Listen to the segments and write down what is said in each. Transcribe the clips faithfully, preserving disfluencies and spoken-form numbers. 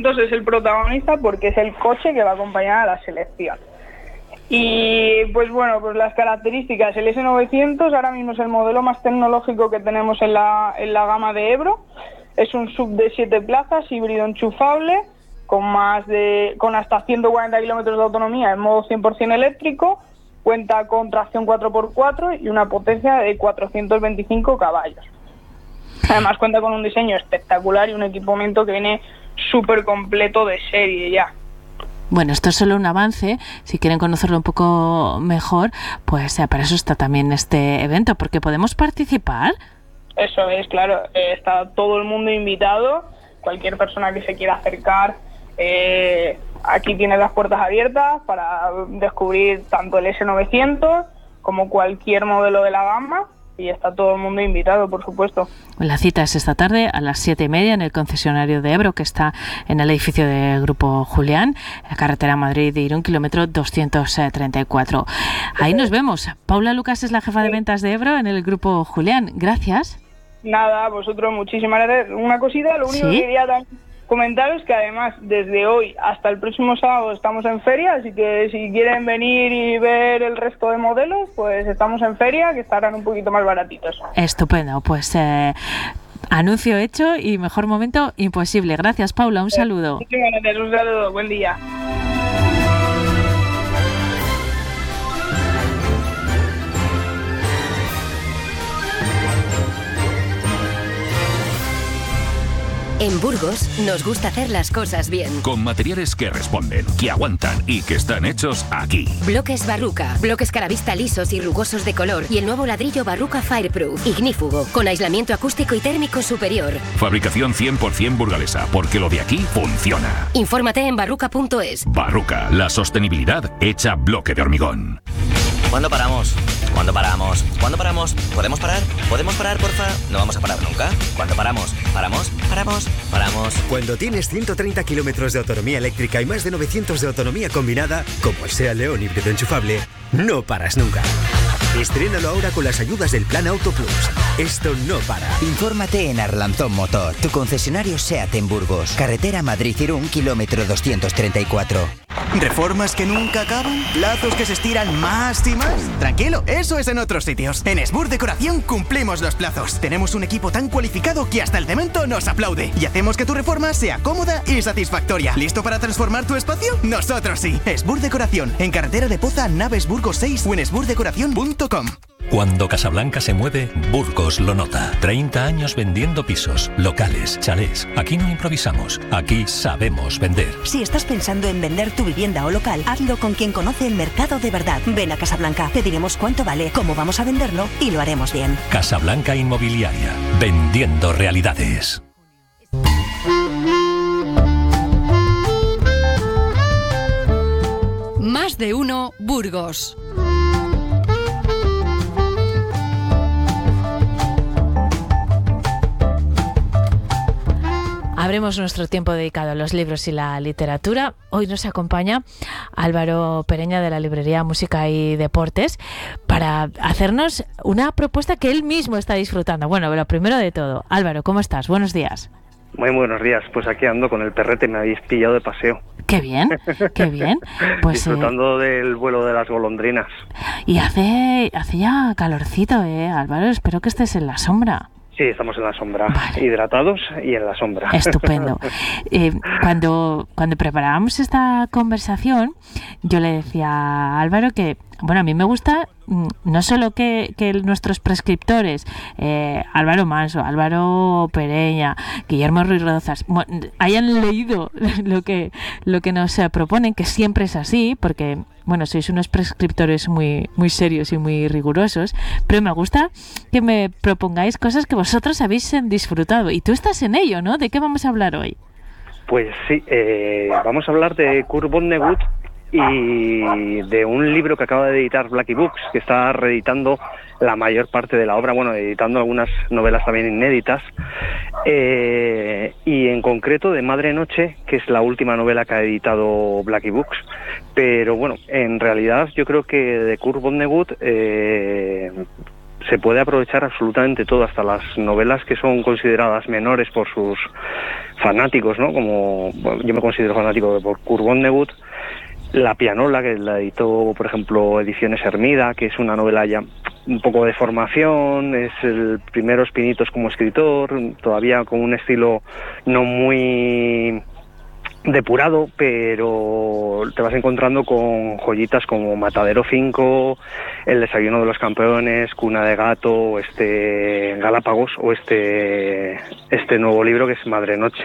novecientos es el protagonista porque es el coche que va a acompañar a la selección. Y pues bueno, pues las características, el ese novecientos ahora mismo es el modelo más tecnológico que tenemos en la, en la gama de Ebro. Es un sub de siete plazas, híbrido enchufable, con más de con hasta ciento cuarenta kilómetros de autonomía en modo cien por ciento eléctrico, cuenta con tracción cuatro por cuatro y una potencia de cuatrocientos veinticinco caballos. Además cuenta con un diseño espectacular y un equipamiento que viene súper completo de serie ya. Bueno, esto es solo un avance. Si quieren conocerlo un poco mejor, pues eh, para eso está también este evento, porque podemos participar. Eso es, claro, eh, está todo el mundo invitado, cualquier persona que se quiera acercar, eh, aquí tiene las puertas abiertas para descubrir tanto el ese novecientos como cualquier modelo de la gama. Y está todo el mundo invitado, por supuesto. La cita es esta tarde a las siete y media en el concesionario de Ebro, que está en el edificio del Grupo Julián, en la carretera Madrid-Irún, kilómetro doscientos treinta y cuatro. Ahí nos vemos. Paula Lucas es la jefa de ventas de Ebro en el Grupo Julián. Gracias. Nada, vosotros muchísimas gracias. Una cosita, lo único ¿Sí? que quería comentaros que además desde hoy hasta el próximo sábado estamos en feria, así que si quieren venir y ver el resto de modelos, pues estamos en feria, que estarán un poquito más baratitos. Estupendo, pues eh, anuncio hecho y mejor momento imposible. Gracias, Paula, un saludo. Muchísimas gracias, un saludo, buen día. En Burgos nos gusta hacer las cosas bien. Con materiales que responden, que aguantan y que están hechos aquí. Bloques Barruca, bloques Caravista lisos y rugosos de color y el nuevo ladrillo Barruca Fireproof, ignífugo, con aislamiento acústico y térmico superior. Fabricación cien por ciento burgalesa, porque lo de aquí funciona. Infórmate en barruca punto es. Barruca, la sostenibilidad hecha bloque de hormigón. ¿Cuándo paramos? ¿Cuándo paramos? ¿Cuándo paramos? ¿Podemos parar? ¿Podemos parar, porfa? No vamos a parar nunca. ¿Cuándo paramos? ¿Paramos? ¿Paramos? ¿Paramos? Cuando tienes ciento treinta kilómetros de autonomía eléctrica y más de novecientos de autonomía combinada, como el SEAT León híbrido enchufable, no paras nunca. Estrénalo ahora con las ayudas del Plan Auto Plus. Esto no para. Infórmate en Arlanzón Motor, tu concesionario SEAT en Burgos. Carretera Madrid-Irún, kilómetro doscientos treinta y cuatro. ¿Reformas que nunca acaban? ¿Plazos que se estiran más y más? Tranquilo, eso es en otros sitios. En Esbur Decoración cumplimos los plazos. Tenemos un equipo tan cualificado que hasta el cemento nos aplaude. Y hacemos que tu reforma sea cómoda y satisfactoria. ¿Listo para transformar tu espacio? Nosotros sí. Esbur Decoración, en carretera de Poza, Naves Burgos seis o en esbur decoración punto com. Cuando Casablanca se mueve, Burgos lo nota. treinta años vendiendo pisos, locales, chalés. Aquí no improvisamos, aquí sabemos vender. Si estás pensando en vender tu vivienda o local, hazlo con quien conoce el mercado de verdad. Ven a Casablanca, te diremos cuánto vale, cómo vamos a venderlo y lo haremos bien. Casablanca Inmobiliaria, vendiendo realidades. Más de uno Burgos. Abrimos nuestro tiempo dedicado a los libros y la literatura. Hoy nos acompaña Álvaro Pereña de la librería Música y Deportes para hacernos una propuesta que él mismo está disfrutando. Bueno, pero primero de todo, Álvaro, ¿cómo estás? Buenos días. Muy buenos días, pues aquí ando con el perrete, me habéis pillado de paseo. Qué bien, qué bien. Pues, disfrutando eh, del vuelo de las golondrinas. Y hace, hace ya calorcito, ¿eh, Álvaro? Espero que estés en la sombra. Sí, estamos en la sombra, vale. Hidratados y en la sombra. Estupendo. Eh, cuando, cuando preparábamos esta conversación, yo le decía a Álvaro que, bueno, a mí me gusta no solo que, que nuestros prescriptores, eh, Álvaro Manso, Álvaro Pereña, Guillermo Ruiz Rozas, hayan leído lo que, lo que nos proponen, que siempre es así, porque bueno, sois unos prescriptores muy, muy serios y muy rigurosos, pero me gusta que me propongáis cosas que vosotros habéis disfrutado. Y tú estás en ello, ¿no? ¿De qué vamos a hablar hoy? Pues sí, eh, vamos a hablar de Kurt Vonnegut y de un libro que acaba de editar Blackie Books, que está reeditando la mayor parte de la obra, bueno, editando algunas novelas también inéditas, eh, y en concreto de Madre Noche, que es la última novela que ha editado Blackie Books. Pero bueno, en realidad yo creo que de Kurt Vonnegut eh, se puede aprovechar absolutamente todo, hasta las novelas que son consideradas menores por sus fanáticos, ¿no? Como bueno, yo me considero fanático de por Kurt Vonnegut, La pianola, que la editó, por ejemplo, Ediciones Hermida, que es una novela ya un poco de formación, es el primeros pinitos como escritor, todavía con un estilo no muy depurado, pero te vas encontrando con joyitas como Matadero cinco, El desayuno de los campeones, Cuna de gato, o este Galápagos, o este este nuevo libro que es Madre Noche.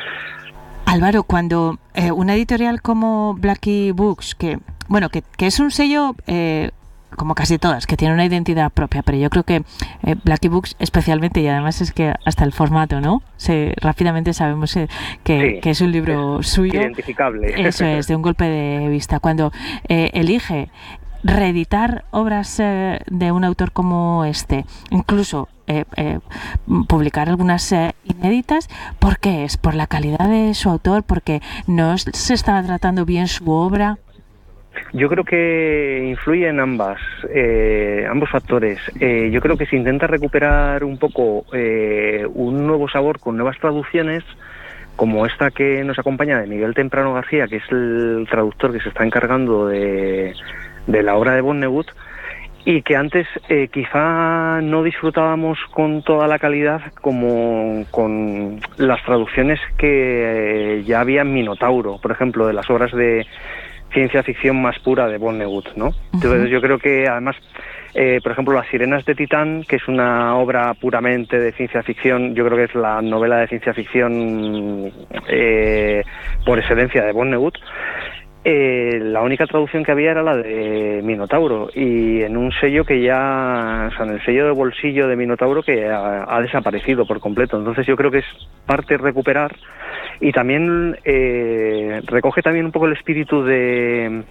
Álvaro, cuando eh, una editorial como Blackie Books, que bueno, que, que es un sello eh, como casi todas, que tiene una identidad propia, pero yo creo que eh, Blackie Books especialmente, y además es que hasta el formato, ¿no? Se, rápidamente sabemos eh, que, sí, que es un libro es suyo. Identificable. Eso es, de un golpe de vista. Cuando eh, elige reeditar obras eh, de un autor como este, incluso eh, eh, publicar algunas eh, inéditas, ¿por qué es? ¿Por la calidad de su autor? ¿Porque no se estaba tratando bien su obra? Yo creo que influyen ambas, eh, ambos factores. Eh, yo creo que se intenta recuperar un poco eh, un nuevo sabor con nuevas traducciones, como esta que nos acompaña de Miguel Temprano García, que es el traductor que se está encargando de, de la obra de Vonnegut, y que antes eh, quizá no disfrutábamos con toda la calidad como con las traducciones que eh, ya había en Minotauro, por ejemplo, de las obras de ciencia ficción más pura de Vonnegut, ¿no? Entonces yo creo que además, eh, por ejemplo, Las sirenas de Titán, que es una obra puramente de ciencia ficción, yo creo que es la novela de ciencia ficción eh, por excelencia de Vonnegut, eh, la única traducción que había era la de Minotauro, y en un sello que ya, o sea, en el sello de bolsillo de Minotauro, que ha, ha desaparecido por completo. Entonces yo creo que es parte recuperar. Y también eh, recoge también un poco el espíritu de,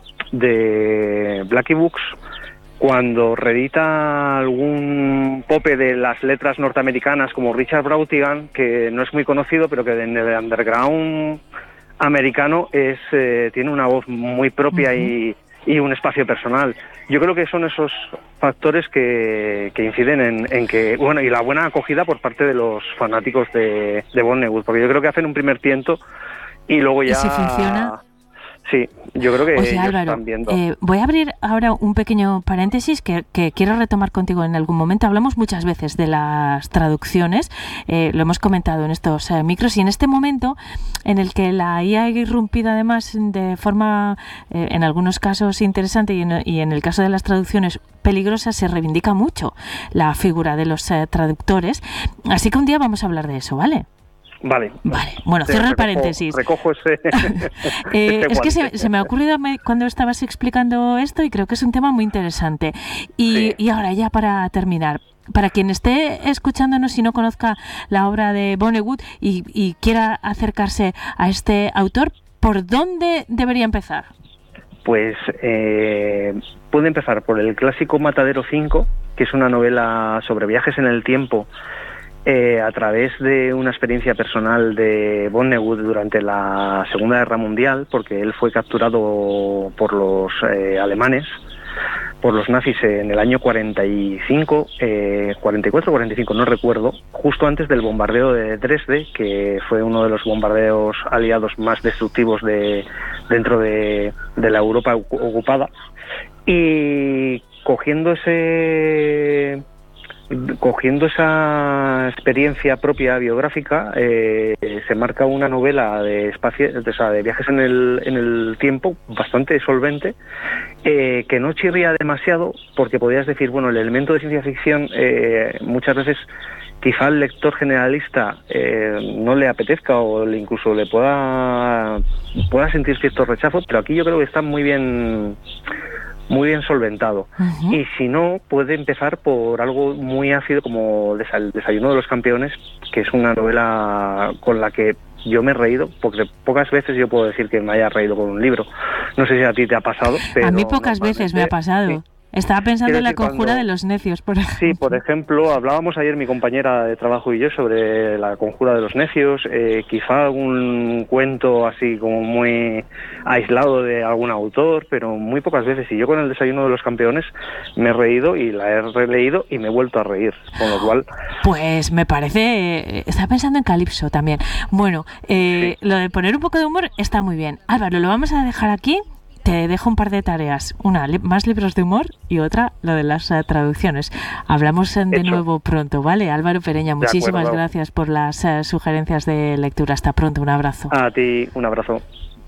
de Blackie Books cuando reedita algún pope de las letras norteamericanas como Richard Brautigan, que no es muy conocido, pero que en el underground americano es eh, tiene una voz muy propia. Uh-huh. y, y un espacio personal. Yo creo que son esos factores que, que inciden en, en que, bueno, y la buena acogida por parte de los fanáticos de, de Vonnegut, porque yo creo que hacen un primer tiento y luego ya... ¿Y si funciona? Sí, yo creo que Oye, ellos Álvaro, están viendo. Eh, voy a abrir ahora un pequeño paréntesis que, que quiero retomar contigo en algún momento. Hablamos muchas veces de las traducciones, eh, lo hemos comentado en estos eh, micros, y en este momento en el que la I A ha irrumpido además de forma, eh, en algunos casos interesante, y en, y en el caso de las traducciones peligrosas, se reivindica mucho la figura de los eh, traductores. Así que un día vamos a hablar de eso, ¿vale? Vale. Vale, bueno, cierro el paréntesis. Recojo ese... eh, es que se, se me ha ocurrido cuando estabas explicando esto y creo que es un tema muy interesante. Y, sí. y ahora ya para terminar, para quien esté escuchándonos y no conozca la obra de Vonnegut y, y quiera acercarse a este autor, ¿por dónde debería empezar? Pues eh, puede empezar por el clásico Matadero cinco, que es una novela sobre viajes en el tiempo, Eh, a través de una experiencia personal de Vonnegut durante la Segunda Guerra Mundial, porque él fue capturado por los eh, alemanes, por los nazis en el año cuarenta y cinco, eh, cuarenta y cuatro o cuarenta y cinco, no recuerdo, justo antes del bombardeo de Dresde, que fue uno de los bombardeos aliados más destructivos de dentro de, de la Europa ocupada. Y cogiendo ese... cogiendo esa experiencia propia biográfica, eh, se marca una novela de espacio, o sea, de viajes en el, en el tiempo bastante solvente, eh, que no chirría demasiado, porque podrías decir, bueno, el elemento de ciencia ficción eh, muchas veces quizá al lector generalista eh, no le apetezca o le incluso le pueda pueda sentir cierto rechazo, pero aquí yo creo que está muy bien muy bien solventado. Uh-huh. Y si no, puede empezar por algo muy ácido como El desayuno de los campeones, que es una novela con la que yo me he reído, porque pocas veces yo puedo decir que me haya reído con un libro. No sé si a ti te ha pasado, pero a mí pocas veces me ha pasado. Sí. Estaba pensando Quiero en la decir, conjura cuando- de los necios, por ejemplo. Sí, por ejemplo, hablábamos ayer mi compañera de trabajo y yo sobre la conjura de los necios, eh, quizá algún cuento así como muy aislado de algún autor, pero muy pocas veces. Y yo con el desayuno de los campeones me he reído y la he releído y me he vuelto a reír, con lo cual... Pues me parece... Estaba pensando en Calipso también. Bueno, eh, lo de poner un poco de humor está muy bien. Álvaro, lo vamos a dejar aquí. Te dejo un par de tareas. Una, li- más libros de humor y otra, lo de las uh, traducciones. Hablamos uh, de Hecho. nuevo pronto, ¿vale? Álvaro Pereña, De muchísimas acuerdo. gracias por las uh, sugerencias de lectura. Hasta pronto, un abrazo. A ti, un abrazo.